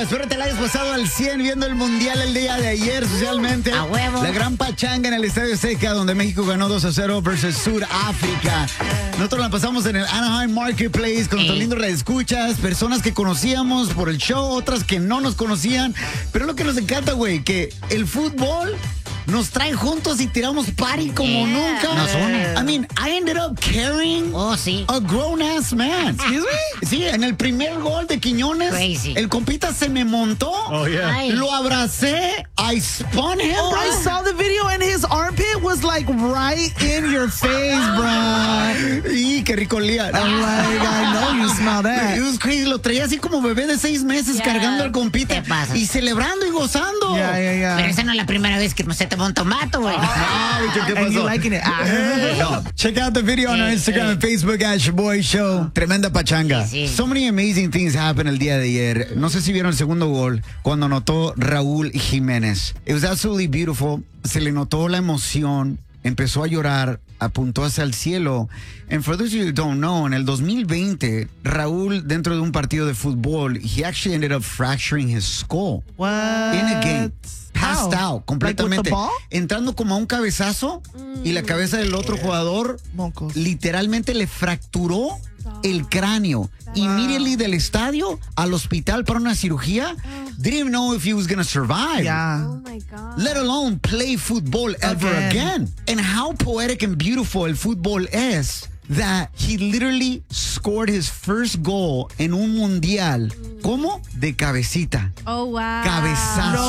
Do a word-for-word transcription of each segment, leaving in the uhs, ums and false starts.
espero te la hayas pasado al cien viendo el Mundial el día de ayer socialmente. A huevo. La gran pachanga en el Estadio Azteca, donde México ganó dos a cero versus Sudáfrica. Nosotros la pasamos en el Anaheim Marketplace con nuestros lindos reescuchas, personas que conocíamos por el show, otras que no nos conocían. Pero lo que nos encanta, güey, que el fútbol nos trae juntos y tiramos party como Yeah. nunca. Nos une. I mean, I ended up carrying Oh, sí. a grown-ass man. Excuse me? Sí, en el primer gol de Quiñones, Crazy. el compita se me montó, Oh, yeah. Ay. lo abracé, I spun him, Oh, bro. I saw the video and his armpit was like right in your face, bro. Y qué rico olía. I'm like, I know you smell that. It was crazy, lo traía así como bebé de seis meses Yeah. cargando al compita ¿Qué pasa? y celebrando y gozando. Yeah, yeah, yeah. Pero esa no es la primera vez que se te monta un vato, güey. Ah, bicho, ¿qué And you pasó? liking it? Ah. No. Check out the video on our Instagram and Facebook at Shaboy Show. Tremenda pachanga. Sí, sí. So many amazing things happened el día de ayer. No sé si vieron el segundo gol cuando anotó Raúl Jiménez. It was absolutely beautiful. Se le notó la emoción. Empezó a llorar. Apuntó hacia el cielo. And for those of you who don't know, en el dos mil veinte, Raúl, dentro de un partido de fútbol, he actually ended up fracturing his skull. What? In a game. Passed How? out completamente. Like with the ball? Entrando como a un cabezazo y la cabeza del otro jugador Mocos. literalmente le fracturó el cráneo. Immediately del estadio al hospital para una cirugía. Didn't even know if he was going to survive. Yeah. Oh my God. Let alone play football ever Again. again. And how poetic and beautiful el fútbol es that he literally scored his first goal en un mundial. ¿Cómo? De cabecita. Oh, wow. Cabezazo.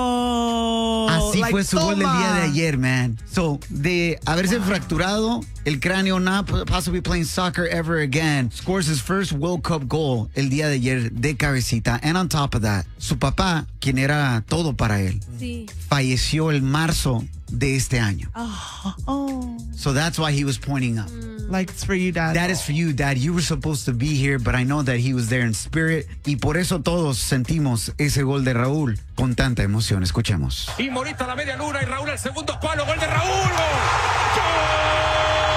No. Así Like, fue su gol del día de toma. ayer, man. So, de haberse fracturado el cráneo, not possibly playing soccer ever again, scores his first World Cup goal el día de ayer de cabecita. And on top of that, su papá, quien era todo para él, Sí. falleció el marzo de este año. Oh, So that's why he was pointing up. like it's for you, Dad. That is for you, Dad. You were supposed to be here, but I know that he was there in spirit. Y por eso todos sentimos ese gol de Raúl con tanta emoción. Escuchemos. Y Morita a la media luna y Raúl al segundo palo. Gol de Raúl. ¡Gol!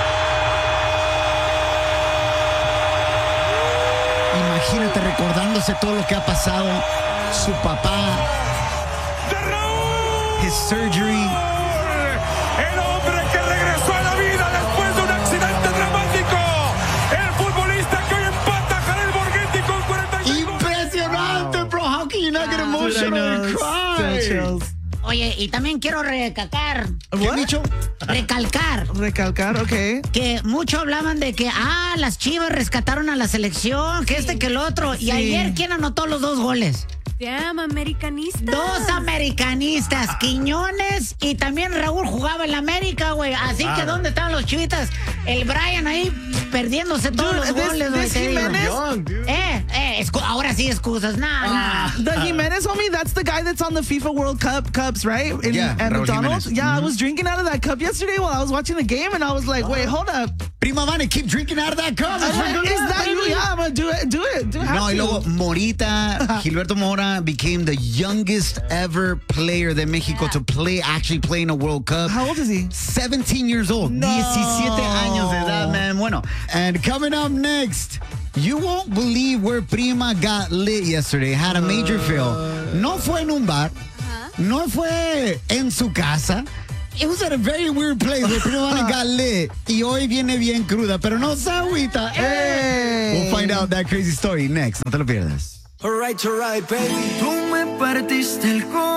Imagínate recordándose todo lo que ha pasado. Su papá, ¡De Raúl! his surgery. El hombre que regresó a la vida después de un accidente dramático. El futbolista que hoy empata a Jared Borghetti con cuarenta y seis goles. Impresionante, bro. How can you not get Dude, I emotional know. and Still cry? chills. Oye, y también quiero recalcar, ¿Qué han dicho? recalcar Recalcar, okay. que mucho hablaban de que, ah, las Chivas rescataron a la selección, que este, que el otro. Y Sí. ayer, ¿quién anotó los dos goles? Damn, americanista. Dos americanistas, Quiñones y también Raúl jugaba en la América, güey. Así que, ¿dónde estaban los chivitas? El Brian ahí perdiéndose todos Dude, los this- goles, güey. this te digo. Jimenez- Young, dude. Eh, eh, excu- ahora sí excusas, nah, nah. The Jimenez homie, that's the guy that's on the FIFA World Cup cups, right? In, Yeah, at Raúl McDonald's. Jimenez. Yeah, I was drinking out of that cup yesterday while I was watching the game, and I was like, wait, hold up. Prima Vane, keep drinking out of that cup. I'm like, is that you? Yeah, I'm gonna do it. Do it. Do it. No, y luego Morita, Gilberto Mora became the youngest ever player de México to play, actually play in a World Cup. How old is he? seventeen years old. No. diecisiete años de edad, man. Bueno, and coming up next, you won't believe where Prima got lit yesterday. Had a major fail. No fue en un bar. No fue en su casa. It was at a very weird place where Prima got lit. Y hoy viene bien cruda, pero no se agüita. Hey. We'll find out that crazy story next. No te lo pierdas. Alright, alright, baby. Tú me partiste el corazón.